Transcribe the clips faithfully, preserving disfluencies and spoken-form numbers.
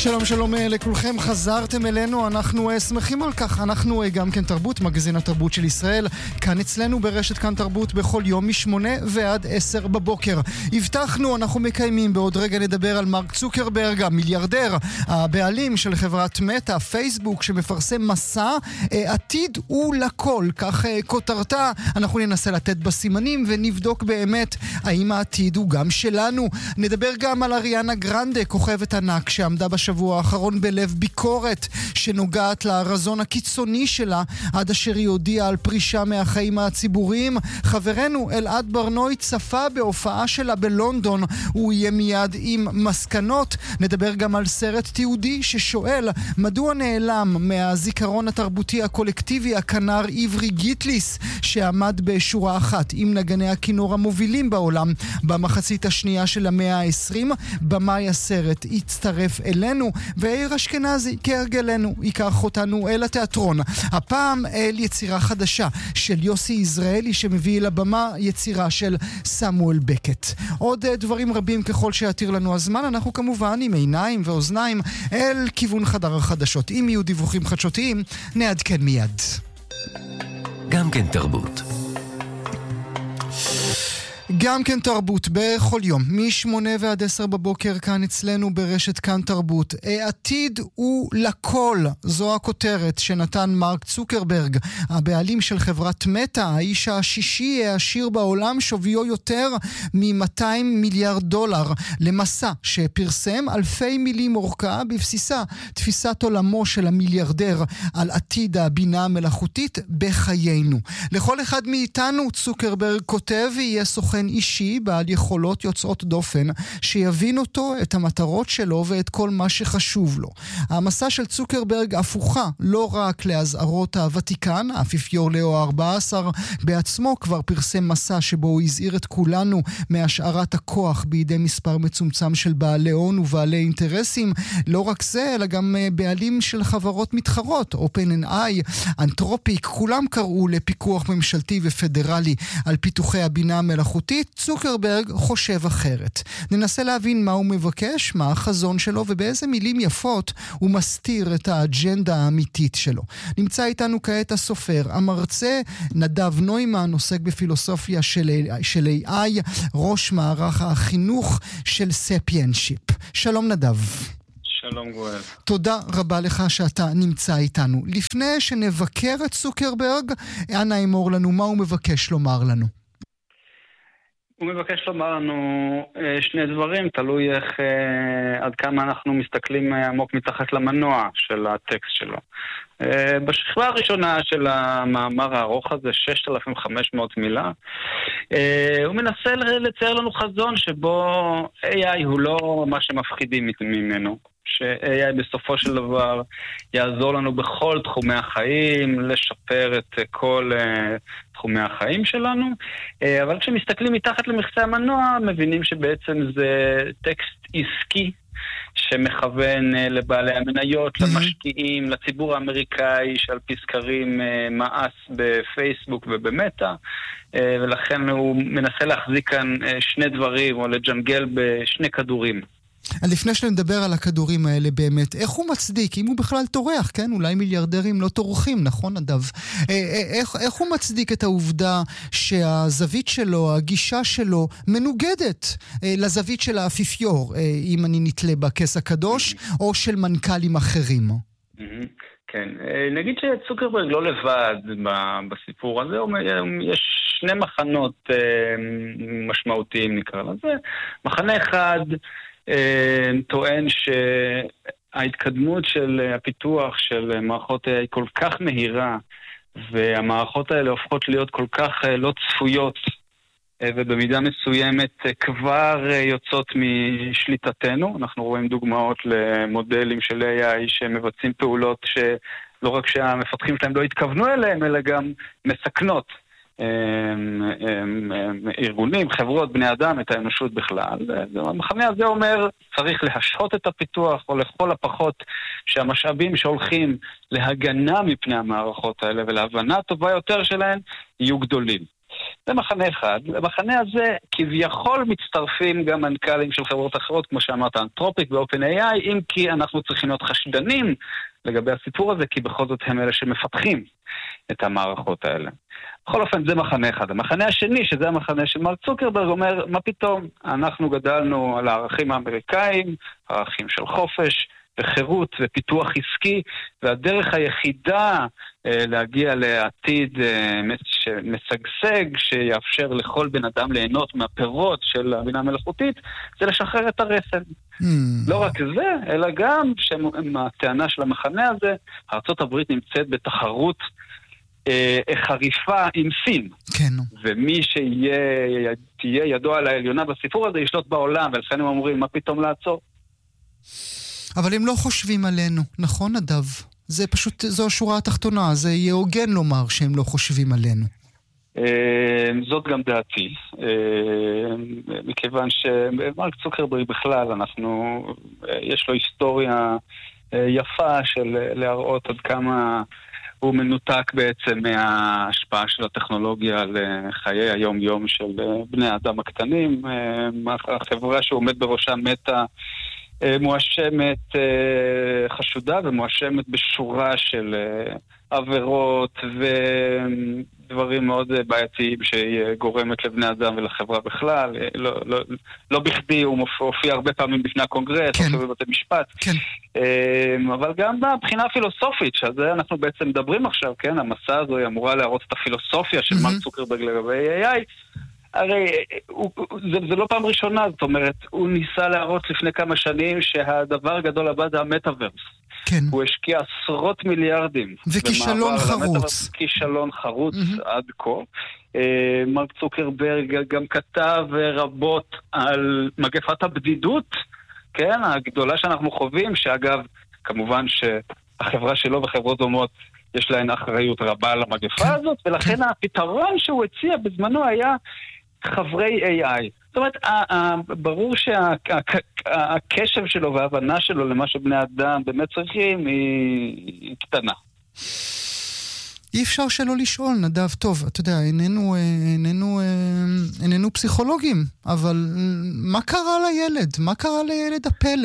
שלום שלום לכולכם, חזרתם אלינו, אנחנו שמחים על כך. אנחנו גם כן תרבות, מגזין התרבות של ישראל, כאן אצלנו ברשת כאן תרבות בכל יום משמונה ועד עשר בבוקר. הבטחנו, אנחנו מקיימים, בעוד רגע נדבר על מרק צוקרברג, המיליארדר, הבעלים של חברת מטא, פייסבוק, שמפרסם מסע עתיד הוא לכל, כך כותרתה. אנחנו ננסה לתת בסימנים ונבדוק באמת האם העתיד הוא גם שלנו. נדבר גם על אריאנה גרנדה, כוכבת ענק שעמדה בשבוע בשבוע האחרון בלב ביקורת שנוגעת לרזון הקיצוני שלה, עד אשר היא הודיעה על פרישה מהחיים הציבוריים. חברנו אלעד ברנוי צפה בהופעה שלה בלונדון, הוא יהיה מיד עם מסקנות. נדבר גם על סרט תיעודי ששואל מדוע נעלם מהזיכרון התרבותי הקולקטיבי הכנר עברי גיטליס, שעמד בשורה אחת עם נגני הכינור המובילים בעולם במחצית השנייה של המאה ה-עשרים. במאי הסרט יצטרף אלינו, ואיר אשכנזי כהרגלנו ייקח אותנו אל התיאטרון, הפעם אל יצירה חדשה של יוסי יזרעאלי שמביא לבמה יצירה של סמואל בקט. עוד דברים רבים ככל שיתיר לנו הזמן. אנחנו כמובן עם עיניים ואוזניים אל כיוון חדר החדשות. אם יהיו דיווחים חדשותיים נעדכן מיד. גם כן תרבות. גם כן תרבות בכל יום משמונה ועד עשר בבוקר כאן אצלנו ברשת כאן תרבות. העתיד הוא לכל, זו הכותרת שנתן מרק צוקרברג, הבעלים של חברת מטא, האיש השישי העשיר בעולם, שוויו יותר מ-מאתיים מיליארד דולר, למסע שפרסם אלפי מילים אורכה, בבסיסה תפיסת עולמו של המיליארדר על עתיד הבינה המלאכותית בחיינו. לכל אחד מאיתנו צוקרברג כותב יהיה סוכן אישי בעל יכולות יוצאות דופן שיבין אותו, את המטרות שלו ואת כל מה שחשוב לו. המסע של צוקרברג הפוכה לא רק להזהרות הוותיקן, האפיפיור לאו ה-ארבע עשרה בעצמו כבר פרסם מסע שבו הוא הזהיר את כולנו מהשארת הכוח בידי מספר מצומצם של בעלי הון ובעלי אינטרסים. לא רק זה, אלא גם בעלים של חברות מתחרות, OpenAI, אנתרופיק, כולם קראו לפיקוח ממשלתי ופדרלי על פיתוחי הבינה המלאכותית. צוקרברג חושב אחרת. ננסה להבין מה הוא מבקש, מה החזון שלו ובאיזה מילים יפות הוא מסתיר את האג'נדה האמיתית שלו. נמצא איתנו כעת הסופר, המרצה נדב נוימן, עוסק בפילוסופיה של, של איי איי, ראש מערך החינוך של ספיאנשיפ. שלום נדב. שלום גואל. תודה רבה לך שאתה נמצא איתנו. לפני שנבקר את צוקרברג, אנא אמור לנו מה הוא מבקש לומר לנו. הוא מבקש לומר לנו שני דברים, תלוי איך, עד כמה אנחנו מסתכלים עמוק מתחת למנוע של הטקסט שלו. בשכבה הראשונה של המאמר הארוך הזה, ששת אלפים וחמש מאות מילה, הוא מנסה לצייר לנו חזון שבו איי איי הוא לא מה שמפחידים ממנו. ש-איי איי בסופו של דבר יעזור לנו בכל תחומי החיים, לשפר את כל uh, תחומי החיים שלנו, uh, אבל כשמסתכלים מתחת למכסה המנוע, מבינים שבעצם זה טקסט עסקי, שמכוון uh, לבעלי המניות, mm-hmm. למשקיעים, לציבור האמריקאי, שעל פי סקרים uh, מאס בפייסבוק ובמטא, uh, ולכן הוא מנסה להחזיק כאן uh, שני דברים, או לג'נגל בשני כדורים. לפני שנדבר על הכדורים האלה באמת, איך הוא מצדיק, אם הוא בכלל תורח, כן? אולי מיליארדרים לא תורחים, נכון נדב? איך, איך הוא מצדיק את העובדה שהזווית שלו, הגישה שלו, מנוגדת לזווית של האפיפיור, אם אני נתלה בכס הקדוש, או של מנכ"לים אחרים? כן, נגיד שצוקרברג לא לבד בסיפור הזה, יש שני מחנות משמעותיים נקרא לזה. מחנה אחד טוען שההתקדמות של הפיתוח של מערכות היא כל כך מהירה, והמערכות האלה הופכות להיות כל כך לא צפויות, ובמידה מסוימת כבר יוצאות משליטתנו. אנחנו רואים דוגמאות למודלים של איי איי שמבצעים פעולות שלא רק שהמפתחים שלהם לא התכוונו אליהם, אלא גם מסכנות ארגונים, חברות, בני אדם, את האנושות בכלל. המחנה הזה אומר, צריך להשהות את הפיתוח, או לכל הפחות שהמשאבים שהולכים להגנה מפני המערכות האלה ולהבנה טובה יותר שלהן, יהיו גדולים. זה מחנה אחד. למחנה הזה כביכול מצטרפים גם מנכ"לים של חברות אחרות, כמו שאמרת, אנתרופיק ואופן איי איי, אם כי אנחנו צריכים להיות חשדנים לגבי הסיפור הזה, כי בכל זאת הם אלה שמפתחים את המערכות האלה. בכל אופן, זה מחנה אחד. המחנה השני, שזה המחנה של מרק צוקרברג, אומר, מה פתאום? אנחנו גדלנו על הערכים האמריקאים, ערכים של חופש וחירות ופיתוח עסקי, והדרך היחידה אה, להגיע לעתיד אה, משגשג, שיאפשר לכל בן אדם ליהנות מהפירות של הבינה המלאכותית, זה לשחרר את הרסן. Mm. לא רק זה, אלא גם שהטענה של המחנה הזה, ארצות הברית נמצאת בתחרות אה, חריפה עם סין. כן. ומי שתהיה ידו על העליונה בסיפור הזה, ישלוט בעולם, ולכן הם אומרים, מה פתאום לעצור? אבל הם לא חושבים עלינו, נכון נדב? זה פשוט, זו השורה התחתונה, זה יהיה הוגן לומר שהם לא חושבים עלינו. זאת גם דעתי, מכיוון שמרק צוקרברג בכלל, אנחנו, יש לו היסטוריה יפה של להראות עד כמה הוא מנותק בעצם מההשפעה של הטכנולוגיה על חיי היום-יום של בני האדם הקטנים. החברה שהוא עומד בראשה מטה, מואשמת חשודה ומואשמת בשורה של עבירות ודברים מאוד בעייתיים שהיא גורמת לבני אדם ולחברה בכלל. לא, לא, לא בכדי הוא מופיע הרבה פעמים בפני הקונגרס, כן. או בבתי משפט. כן. אבל גם בבחינה הפילוסופית, שזה אנחנו בעצם מדברים עכשיו, כן? המסע הזו היא אמורה להראות את הפילוסופיה של mm-hmm. מרק צוקרברג לגבי איי איי. הרי הוא, זה, זה לא פעם ראשונה, זאת אומרת, הוא ניסה להראות לפני כמה שנים שהדבר הגדול הבא זה המטאברס. כן. הוא השקיע עשרות מיליארדים. וכישלון חרוץ. כישלון חרוץ mm-hmm. עד כה. מרק צוקרברג גם כתב רבות על מגפת הבדידות, כן, הגדולה שאנחנו חווים, שאגב, כמובן שהחברה שלו וחברות דומות, יש להן אחריות רבה על המגפה הזאת, ולכן הפתרון שהוא הציע בזמנו היה חברי איי איי. זאת אומרת, ברור שהקשב שלו וההבנה שלו למה שבני אדם באמת צריכים היא קטנה. אי אפשר שלא לשאול, נדב, טוב, אתה יודע, איננו, איננו, איננו פסיכולוגים, אבל מה קרה לילד? מה קרה לילד הפלא?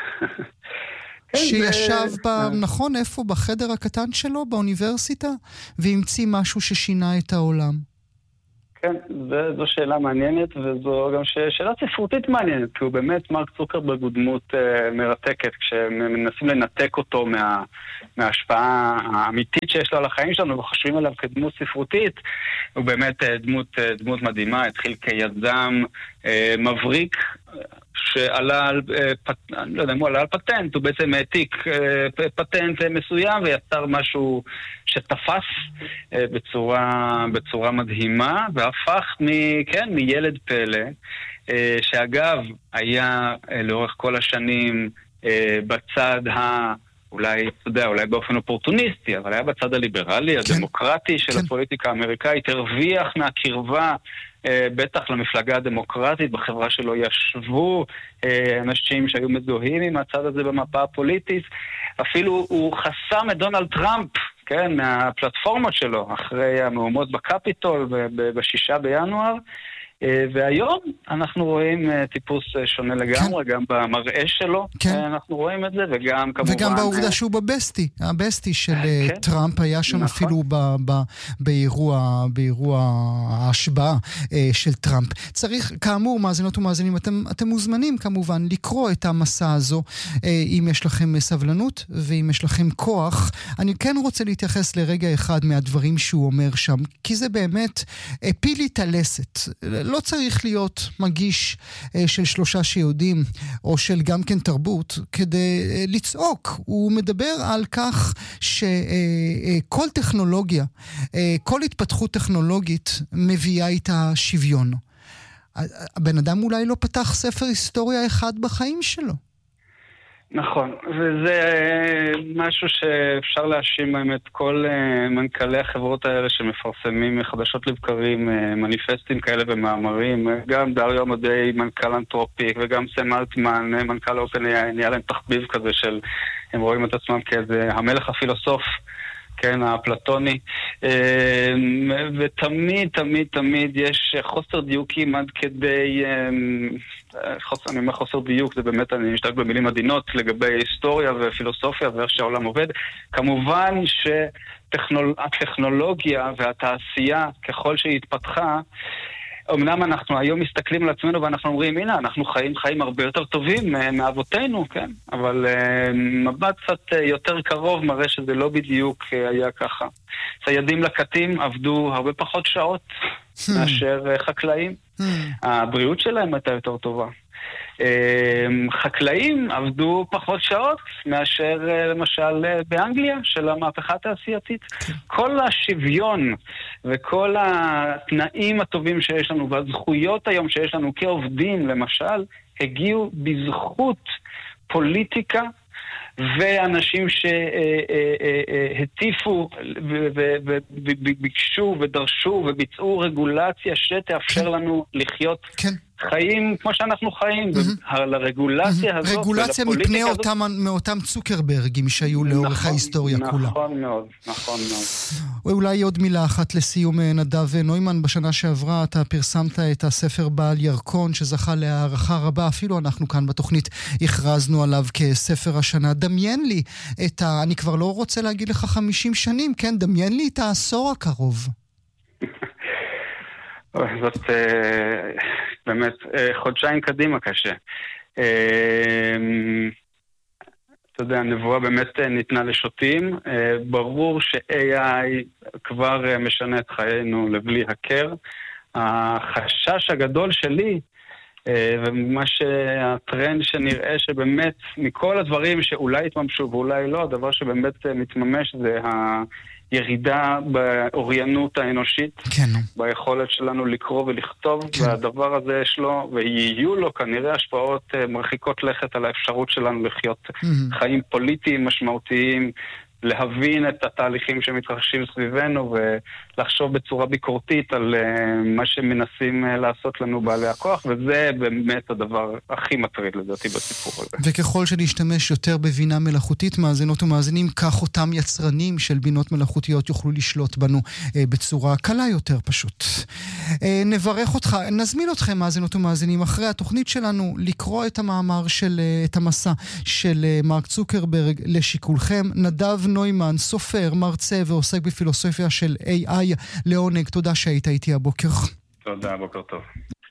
שישב ב... נכון, איפה? בחדר הקטן שלו, באוניברסיטה, והמציא משהו ששינה את העולם. כן, זו שאלה מעניינת, וזו גם שאלה ספרותית מעניינת, כי הוא באמת, מרק צוקרברג הוא דמות מרתקת, כשמנסים לנתק אותו מה, מההשפעה האמיתית שיש לו על החיים שלנו, וחושבים עליו כדמות ספרותית, הוא באמת דמות, דמות מדהימה, התחיל כיזם מבריק, שעלה על, אני לא יודע אם הוא עלה על פטנט, הוא בעצם העתיק פטנט מסוים ויצר משהו שתפס בצורה, בצורה מדהימה, והפך מ, כן, מילד פלא, שאגב היה לאורך כל השנים בצד ה... אולי, אתה יודע, אולי באופן אופורטוניסטי, אבל היה בצד הליברלי, כן. הדמוקרטי של כן. הפוליטיקה האמריקאית, הרוויח מהקרבה, אה, בטח למפלגה הדמוקרטית, בחברה שלו ישבו אה, אנשים שהיו מזוהים עם הצד הזה במפה הפוליטית, אפילו הוא חסם את דונלד טראמפ, כן, מהפלטפורמות שלו, אחרי המהומות בקפיטול, בשישה בינואר, והיום אנחנו רואים טיפוס שונה לגמרי, גם במראה שלו אנחנו רואים את זה, וגם כמובן... וגם בעובדה שהוא בבסטי, הבסטי של טראמפ היה שם אפילו באירוע ההשבעה של טראמפ. צריך, כאמור, מאזינות ומאזינים, אתם מוזמנים כמובן לקרוא את המסע הזו, אם יש לכם סבלנות ואם יש לכם כוח. אני כן רוצה להתייחס לרגע אחד מהדברים שהוא אומר שם, כי זה באמת פילי תלסת. לא צריך להיות מגיש אה, של שלושה שיודעים, או של גם כן תרבות, כדי אה, לצעוק. הוא מדבר על כך שכל אה, אה, טכנולוגיה, אה, כל התפתחות טכנולוגית מביאה איתה שוויון. הבן אדם אולי לא פתח ספר היסטוריה אחד בחיים שלו. נכון, וזה משהו שאפשר להאשים את כל מנכ"לי החברות האלה שמפרסמים חדשות לבקרים, מניפסטים כאלה ומאמרים, גם דריו עמדי, מנכ"ל אנתרופיק, וגם סם אלטמן, מנכ"ל אופן איי איי, נהיה להם תחביב כזה של, הם רואים את עצמם כאיזה המלך הפילוסוף כן, האפלטוני, ותמיד, תמיד, תמיד יש חוסר דיוקים עד כדי, חוסר, אני אומר חוסר דיוק, זה באמת, אני משתמש במילים עדינות לגבי היסטוריה ופילוסופיה ואיך שהעולם עובד. כמובן שהטכנולוגיה והתעשייה, ככל שהיא התפתחה, אמנם אנחנו היום מסתכלים על עצמנו ואנחנו אומרים, הנה, אנחנו חיים חיים הרבה יותר טובים מאבותינו, כן? אבל uh, מבט קצת uh, יותר קרוב מראה שזה לא בדיוק uh, היה ככה. ציידים לקטים עבדו הרבה פחות שעות מאשר uh, חקלאים. הבריאות שלהם הייתה יותר טובה. חקלאים עבדו פחות שעות מאשר למשל באנגליה של המהפכה התעשייתית. כל השוויון וכל התנאים הטובים שיש לנו והזכויות היום שיש לנו כעובדים למשל הגיעו בזכות פוליטיקה ואנשים שהטיפו וביקשו ודרשו וביצעו רגולציה שתאפשר לנו לחיות חיים כמו שאנחנו חיים, על הרגולציה הזאת. רגולציה מפני מאותם צוקרברגים שהיו לאורך ההיסטוריה כולה. נכון מאוד, נכון מאוד. אולי עוד מילה אחת לסיום, נדב נוימן, בשנה שעברה אתה פרסמת את הספר בעל ירקון שזכה להערכה רבה, אפילו אנחנו כאן בתוכנית הכרזנו עליו כספר השנה. דמיין לי את ה... אני כבר לא רוצה להגיד לך חמישים שנים, כן, דמיין לי את העשור הקרוב. זאת באמת חודשיים קדימה קשה. אתה יודע, הנבואה באמת ניתנה לשוטים. ברור ש-איי איי כבר משנה את חיינו לבלי הכר. החשש הגדול שלי, ומה שהטרנד שנראה שבאמת מכל הדברים שאולי יתממשו ואולי לא, הדבר שבאמת מתממש זה הירידה באוריינות האנושית, כן. ביכולת שלנו לקרוא ולכתוב, כן. והדבר הזה יש לו, ויהיו לו כנראה השפעות מרחיקות לכת על האפשרות שלנו לחיות mm-hmm. חיים פוליטיים משמעותיים, להבין את התהליכים שמתרחשים סביבנו ולחשוב בצורה ביקורתית על מה שמנסים לעשות לנו בעלי הכוח, וזה באמת הדבר הכי מטריד לדעתי בסיפור הזה. וככל שנשתמש יותר בבינה מלאכותית, מאזינות ומאזינים, כך אותם יצרנים של בינות מלאכותיות יוכלו לשלוט בנו בצורה קלה יותר פשוט. נברך אותך, נזמין אתכם מאזינות ומאזינים אחרי התוכנית שלנו לקרוא את המאמר של, את המסע של מרק צוקרברג לשיקולכם. נדב נוימן, סופר, מרצה ועוסק בפילוסופיה של איי איי, לעונג, תודה שהיית איתי הבוקר. תודה, בוקר טוב.